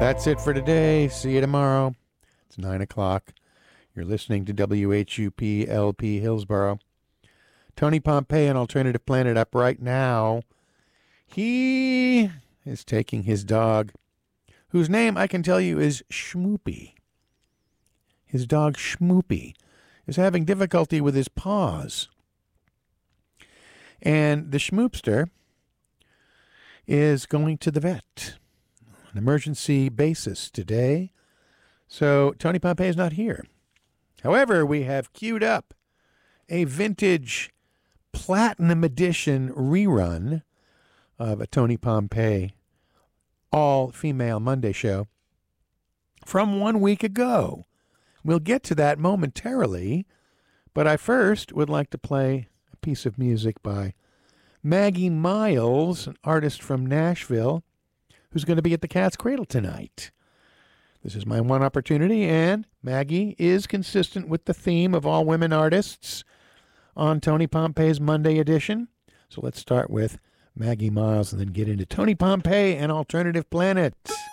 That's it for today. See you tomorrow. It's 9 o'clock. You're listening to WHUP LP Hillsboro. Tony Pompei and Alternative Planet up right now. He is taking his dog, whose name I can tell you is Schmoopy. His dog Schmoopy is having difficulty with his paws. And the Schmoopster is going to the vet on an emergency basis today. So Tony Pompei is not here. However, we have queued up a vintage Platinum Edition rerun of a Tony Pompei all-female Monday show from 1 week ago. We'll get to that momentarily, but I first would like to play a piece of music by Maggie Miles, an artist from Nashville, who's going to be at the Cat's Cradle tonight. This is my one opportunity, and Maggie is consistent with the theme of all women artists on Tony Pompei's Monday edition. So let's start with Maggie Miles and then get into Tony Pompei and Alternative Planet.